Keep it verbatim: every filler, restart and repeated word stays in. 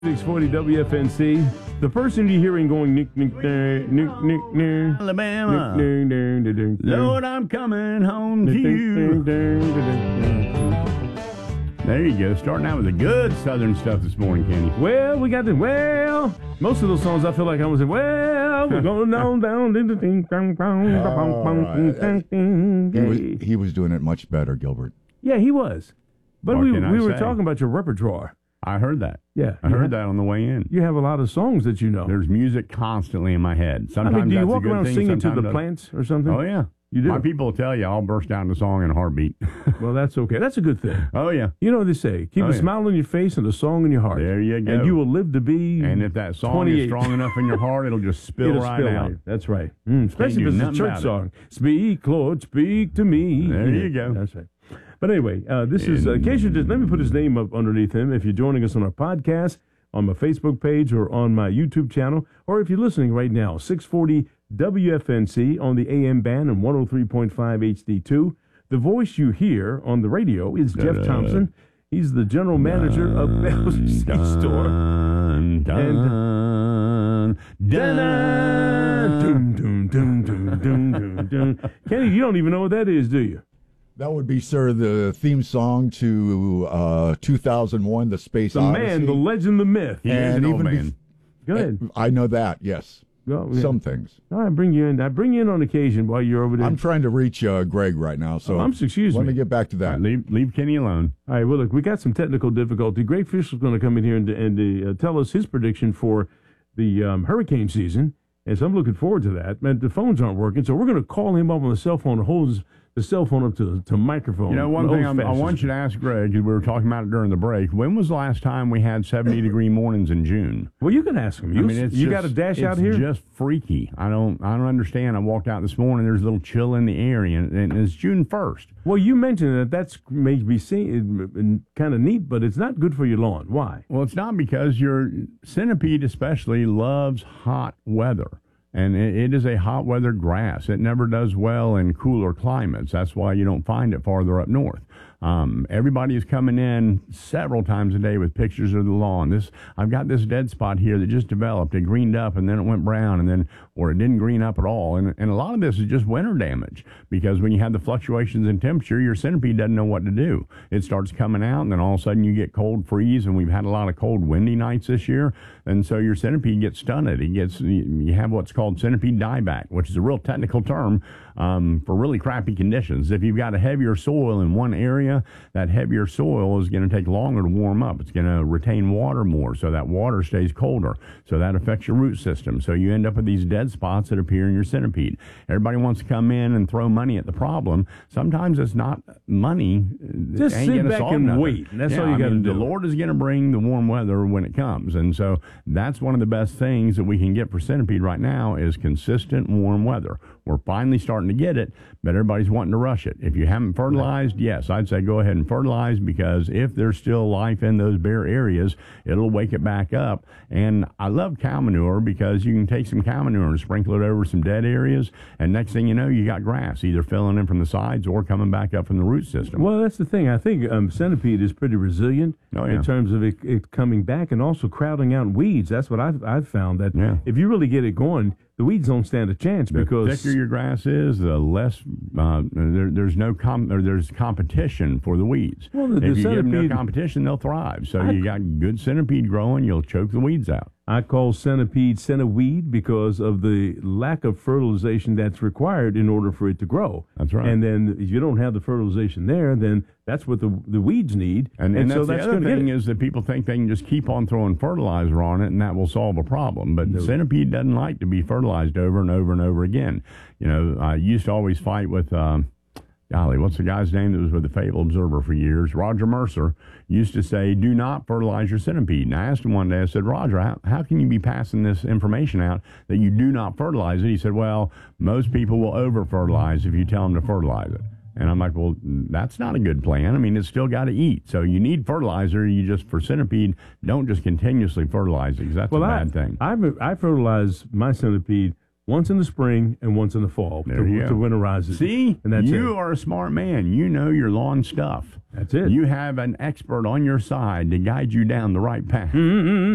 six forty W F N C. The person you're hearing going nick, nick, nick, nick, nick, nick, Alabama. nick, nick, nick, nick, Lord, I'm coming home to you. There you go. Starting out with the good Southern stuff this morning, Kenny. Well, we got the, well, most of those songs I feel like I was saying, well, we're going on down. Ding, ding, ding, ding, He was, he was doing it much better, Gilbert. Yeah, he was. But What we, can I we were say? talking about your repertoire. I heard that. Yeah. I you heard have, that on the way in. You have a lot of songs that you know. There's music constantly in my head. I Sometimes mean, do you that's walk a good around thing, singing to sometimes the that's- plants or something? Oh, yeah. You do? My people will tell you I'll burst out into song in a heartbeat. Well, that's okay. That's a good thing. Oh, yeah. You know what they say. Keep Oh, a yeah. smile on your face and a song in your heart. There you go. And you will live to be And if that song twenty-eight. is strong enough in your heart, it'll just spill It'll right spill out. out. That's right. Mm, especially do if it's a nothing church about it. song. Speak, Lord, speak to me. There you go. That's right. But anyway, uh, this is, uh, in case you just, let me put his name up underneath him. If you're joining us on our podcast, on my Facebook page, or on my YouTube channel, or if you're listening right now, six forty W F N C on the A M band and one oh three point five H D two. The voice you hear on the radio is Jeff Da-da. Thompson. He's the general manager of Bell's State Store. Dun, dun, dun, Dun, dun, dun, dun, dun, dun, dun. Kenny, you don't even know what that is, do you? That would be, sir, the theme song to uh, two thousand one, The Space The Odyssey. man, the legend, the myth. He is And an old even man. Go ahead. I know that, yes. Go, yeah. Some things. I bring you in. I bring you in on occasion while you're over there. I'm trying to reach uh, Greg right now, so Oh, I'm excuse let me. me get back to All that. right, leave, leave Kenny alone. All right. Well, look, we got some technical difficulty. Greg Fisher's going to come in here and, and uh, tell us his prediction for the um, hurricane season. And so I'm looking forward to that. Man, the phones aren't working, so we're going to call him up on the cell phone and hold his, the cell phone up to to microphone. You know, one thing I'm, I Old-fashioned. want you to ask Greg, 'cause we were talking about it during the break. When was the last time we had seventy-degree mornings in June? Well, you can ask him. You, I mean, it's you just, got a dash it's out here? just freaky. I don't I don't understand. I walked out this morning, there's a little chill in the air, and, and it's June first. Well, you mentioned that that's maybe seen kind of neat, but it's not good for your lawn. Why? Well, it's not, because your centipede especially loves hot weather. And it, it is a hot weather grass. It never does well in cooler climates. That's why you don't find it farther up north. Um, everybody is coming in several times a day with pictures of the lawn. This I've got this dead spot here that just developed. It greened up and then it went brown, and then or it didn't green up at all. And and a lot of this is just winter damage, because when you have the fluctuations in temperature, your centipede doesn't know what to do. It starts coming out, and then all of a sudden you get cold freeze, and we've had a lot of cold, windy nights this year, and so your centipede gets stunted. It gets you have what's called centipede dieback, which is a real technical term um, for really crappy conditions. If you've got a heavier soil in one area, that heavier soil is going to take longer to warm up. It's going to retain water more, so that water stays colder. So that affects your root system. So you end up with these dead spots that appear in your centipede. Everybody wants to come in and throw money at the problem. Sometimes it's not money. Just It ain't sit gonna back solve and nothing. wait. That's Yeah, all you I got to mean, do. The Lord is going to bring the warm weather when it comes. And so that's one of the best things that we can get for centipede right now is consistent warm weather. We're finally starting to get it, but everybody's wanting to rush it. If you haven't fertilized, yes, I'd say go ahead and fertilize, because if there's still life in those bare areas, it'll wake it back up. And I love cow manure, because you can take some cow manure and sprinkle it over some dead areas, and next thing you know, you got grass either filling in from the sides or coming back up from the root system. Well, that's the thing. I think um, centipede is pretty resilient Oh, yeah. in terms of it, it coming back and also crowding out weeds. That's what I've, I've found, that Yeah. if you really get it going, the weeds don't stand a chance, The because thicker your grass is, the less uh, there, there's no com- or there's competition for the weeds. Well, the- if the you give them no centipede- competition, they'll thrive. So I- you got good centipede growing, you'll choke the weeds out. I call centipede centeweed because of the lack of fertilization that's required in order for it to grow. That's right. And then if you don't have the fertilization there, then that's what the the weeds need. And, and, so that's that's the other gonna thing get it. is that people think they can just keep on throwing fertilizer on it and that will solve a problem. But the centipede doesn't like to be fertilized over and over and over again. You know, I used to always fight with, um, golly, what's the guy's name that was with the Fable Observer for years? Roger Mercer used to say, do not fertilize your centipede. And I asked him one day, I said, Roger, how, how can you be passing this information out that you do not fertilize it? He said, well, most people will over-fertilize if you tell them to fertilize it. And I'm like, well, that's not a good plan. I mean, it's still got to eat. So you need fertilizer. You just, for centipede, don't just continuously fertilize it, because that's well, a I, bad thing. I, I fertilize my centipede once in the spring and once in the fall There to, you go. to winterize it. See, and that's you it. are a smart man. You know your lawn stuff. That's it. You have an expert on your side to guide you down the right path. Mm-hmm.